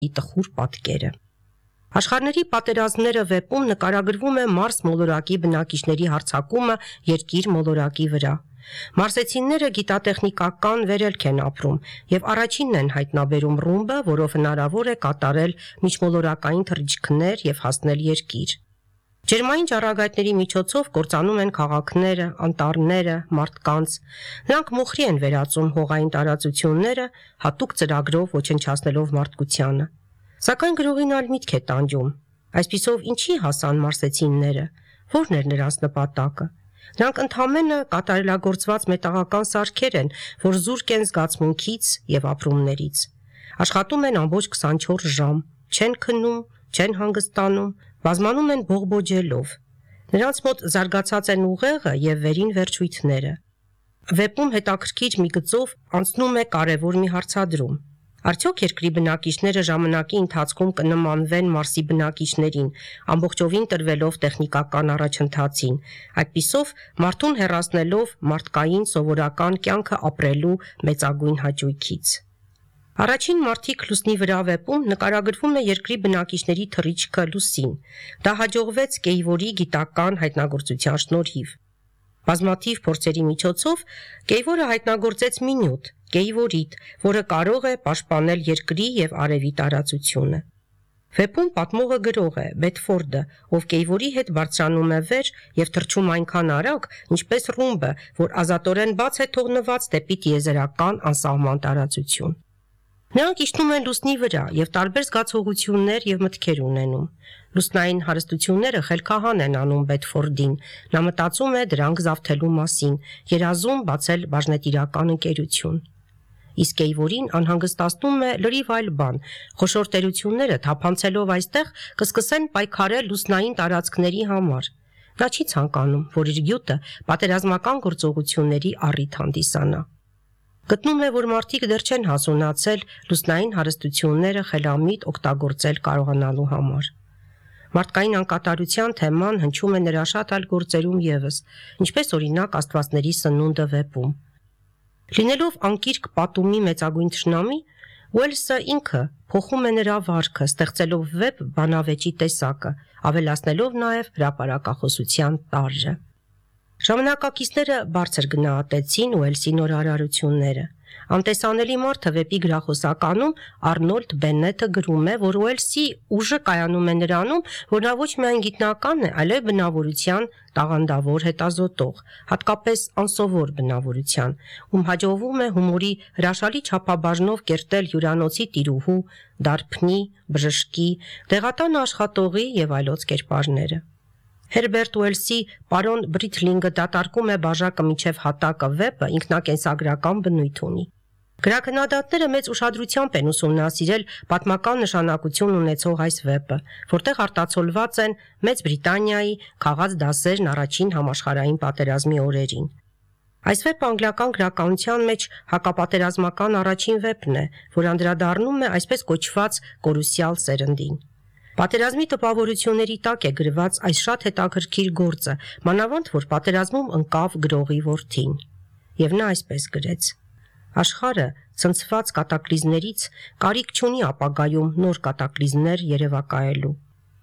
տխուր պատկերը։ Աշխարհների պատերազմները վեպում նկարագրվում է Մարս մոլորակի բնակիչների հարձակումը երկիր մոլորակի վրա։ Մարսեցիները գիտատեխնիկական վերելք են ապրում եւ առաջինն են հայտնաբերում ռումբը, որով հնարավոր է կատարել միջմոլորակային թռիչքներ եւ հասնել երկիր։ Ջերմային ճառագայթների միջոցով կործանում են քաղաքները, անտառները, մարդկանց։ Նրանք մոխրի են վերածում հողային տարածությունները, հատուկ ծրագրով ոչնչացնելով մարդկությանը։ Սակայն գրողին այլ միտք է տանջում։ Այսպիսով ինչի հասան մարսեցիները, որն էր նրանց նպատակը։ Նրանք ընդհանրապես կատարելագործված մետաղական սարքեր են, որ զուրկ են զգացմունքից եւ ապրումներից։ Աշխատում են ամբողջ 24 ժամ, չեն քնում, չեն հանգստանում, բազմանում են բողբոջելով։ Նրանց մոտ զարգացած են ուղեղը եւ վերին վերջույթները։ Վեպում հետաքրքիր մի գծով անցնում է կարևոր մի հարցադրում։ Արդյոք երկրի բնակիչները ժամանակի ընթացքում կնմանվեն Մարսի բնակիչներին, ամբողջովին տրվելով տեխնիկական առաջընթացին, այդպիսով մարդուն հեռացնելով մարդկային սովորական կյանքը ապրելու մեծագույն հաճույքից։ Առաջին մարդիկ լուսնի վրա վեպում նկարագրվում է երկրի բնակիչների թռիչքը լուսին։ Դա հաջողվեց Կեյվորի գիտական հայտնագործության շնորհիվ։ Բազմաթիվ փորձերի միջոցով Կեյվորը հայտնագործեց մի նյութ՝ կեյվորիտ, որը կարող է պաշտպանել երկրի եւ արևի տարածությունը։ Վեպում պատմողը գրող է Բեդֆորդը, ով Կեյվորի հետ բարձրանում է վեր եւ թռչում այնքան արագ, ինչպես ռումբը, որ ազատորեն բաց է թողնված դեպի տիեզերական անսահման տարածություն։ Նրանք իջնում են լուսնի վրա եւ տարբեր զգացողություններ եւ մտքեր ունենում։ Լուսնային հարստությունները խելքահան են անում Բեդֆորդին։ Նա մտածում է դրանք զավթելու մասին, երազում բացել բաժնետիրական ընկերություն։ Իսկ Կեյվորին անհանգստացնում է լրիվ այլ բան։ Խոշոր տերությունները թափանցելով այստեղ կսկսեն պայքարել լուսնային տարածքների համար։ Նա չի ցանկանում, որ իր գյուտը պատերազմական գործողությունների առիթ հանդիսանա։ Գտնում է, որ մարդիկ դեռ չեն հասունացել լուսնային հարստությունները խելամիտ օգտագործել կարողանալու համար։ Մարդկային անկատարության թեման հնչում է նրա շատ այլ գործերում եւս, ինչպես օրինակ Աստվածների սնունդը վեպում։ Լինելով անկիրք պատումի մեծագույն թշնամի, Ուելսը ինքը փոխում է նրա վարքը, ստեղծելով վեպ բանավեճի տեսակը, ավելացնելով նաև հրապարակախոսության տարրը։ Ժամանակակիցները բարձր գնահատեցին Ուելսի նորարարությունները։ Անտեսանելի մարդը վեպի գրախոսականում Արնոլդ Բեննետը գրում է, որ Ուելսի ուժը կայանում է նրանում, որ նա ոչ միայն գիտնական է, այլև բնավորության տաղանդավոր հետազոտող, հատկապես անսովոր բնավորության, ում հաջողվում է հումորի հրաշալի չափաբաժնով կերտել հյուրանոցի տիրուհու, դարբնի, բժշկի, դեղատան աշխատողի եւ այլոց կերպարները։ Հերբերտ Ուելսի «Պարոն Բրիթլինգը դատարկում է բաժակը միջև հատակը» վեպը ինքնակենսագրական բնույթ ունի։ Գրաքննադատները մեծ ուշադրությամբ են ուսումնասիրել պատմական նշանակություն ունեցող այս վեպը, որտեղ արտացոլված են Մեծ Բրիտանիայի քաղաց դասերն առաջին համաշխարհային պատերազմի օրերին։ Այս վեպը անգլիական գրականության մեջ հակապատերազմական առաջին վեպն է, որ անդրադառնում է այսպես կոչված կորուսյալ սերնդին։ Պատերազմի տպավորությունների տակ է գրված այս շատ հետաքրքիր գործը, մանավանդ որ պատերազմում ընկավ գրողի որդին։ Եվ նա այսպես գրեց. Աշխարհը ցնցված կատակլիզներից կարիք չունի ապագայում նոր կատակլիզներ երևակայելու։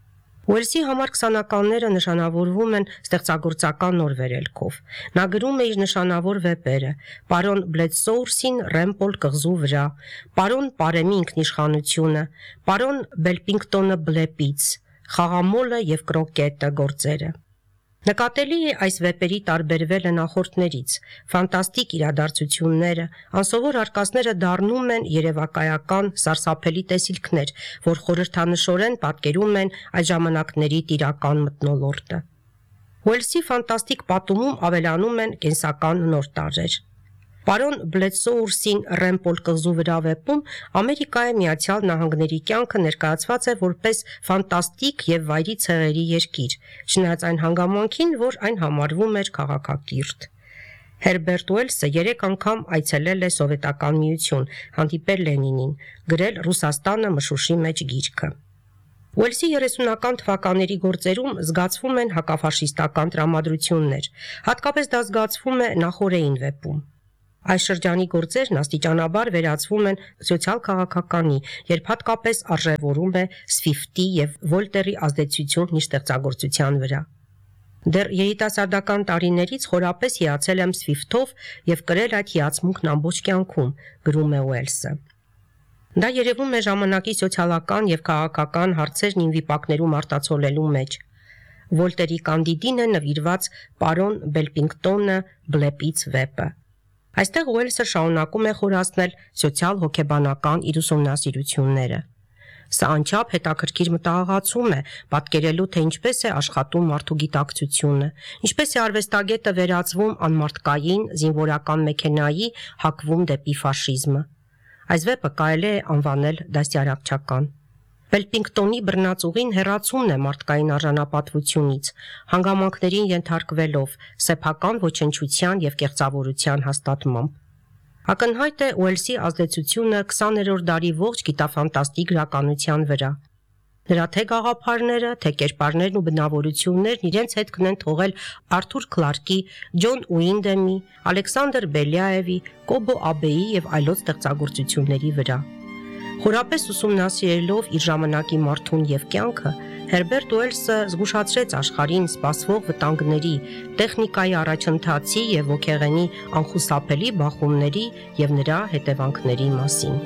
Ուելսի համար 20-ականները նշանավորվում են ստեղծագործական նոր վերելքով։ Նա գրում է իր նշանավոր վեպերը՝ «Պարոն Բլեդսոուրսին Ռեմպոլ կղզու վրա», «Պարոն Պարեմի ինքնիշխանությունը», «Պարոն Բելպինգտոնը Բլեպից», «Խաղամոլը եւ կրոկետը» գործերը։ Նկատելի է այս վեպերի տարբերվելը նախորդներից, ֆանտաստիկ իրադարձությունները, անսովոր արկածները դառնում են երևակայական սարսափելի տեսիլքներ, որ խորհրդանշորեն պատկերում են այդ ժամանակների տիրական մթնոլորտը։ Ուելսի ֆանտաստիկ պատումում ավելանում են կենսական նոր տարրեր։ Պարոն Բլեդսոուրսին Ռեմպոլ կղզու վրա վեպում Ամերիկայի Միացյալ Նահանգների կյանքը ներկայացված է որպես ֆանտաստիկ եւ վայրի ցեղերի երկիր, չնայած այն հանգամանքին, որ այն համարվում էր քաղաքակիրթ։ Հերբերտ Ուելսը 3 անգամ այցելել է Սովետական Միություն, հանդիպել Լենինին, գրել Ռուսաստանը մշուշի մեջ գիրքը։ Ուելսի 30-ական թվականների գործերում զգացվում են հակաֆաշիստական տրամադրություններ, հատկապես դա զգացվում է Նախորեին վեպում։ Այս շրջանի գործերն աստիճանաբար վերածվում են սոցիալ-քաղաքականի, երբ հատկապես արժևորում է Սվիֆտի եւ Վոլտերի ազդեցությունն իր ստեղծագործության վրա։ Դեռ երիտասարդական տարիներից խորապես հիացել եմ Սվիֆթով եւ կրել այդ հիացմունքն ամբողջ կյանքում, գրում է Ուելսը։ Դա երևում է ժամանակի սոցիալական եւ քաղաքական հարցերն իմ վիպակներում արտացոլելու մեջ։ Վոլտերի կանդիդին է նվիրված պարոն Բելպինգտոնը Բլեպից վեպը։ Այստեղ Ուելսը շարունակում է խորացնել սոցիալ-հոգեբանական իր ուսումնասիրությունները։ Սա անչափ հետաքրքիր մտահղացում է, պատկերելու, թե ինչպես է աշխատում մարդու գիտակցությունը, ինչպես է արվեստագետը վերածվում անմարդկային զինվորական մեքենայի, հակվում դեպի ֆաշիզմը։ Այս վեպը կարելի է անվանել դաստիարակչական։ Բելպինգտոնի բռնածուղին հեռացումն է մարդկային արժանապատվությունից, հանգամանքներին ենթարկվելով, սեփական ոչնչության եւ կեղծավորության հաստատմամբ։ Ակնհայտ է Ուելսի ազդեցությունը 20-րդ դարի ողջ գիտաֆանտաստիկ գրականության վրա։ Նրա թե գաղափարները, թե կերպարներն ու բնավորություններն իրենց հետքն են թողել Արթուր Քլարկի, Ջոն Ուինդեմի, Ալեքսանդր Բելյաևի, Կոբո Աբեի եւ այլոց ստեղծագործությունների վրա։ Խորապես ուսումնասիրելով իր ժամանակի մարդուն եւ կյանքը, Հերբերտ Ուելսը զգուշացրեց աշխարհին սպասվող վտանգների, տեխնիկայի առաջընթացի եւ ոգեղենի անխուսափելի բախումների եւ նրա հետևանքների մասին։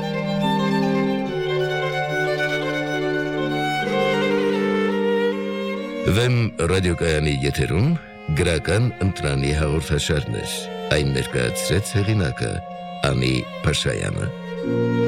Վեմ ռադիոկայանի եթերում գրական ընտրանի հաղորդաշարներ, այն ներկայացրեց հեղինակը Անի Փաշայանը։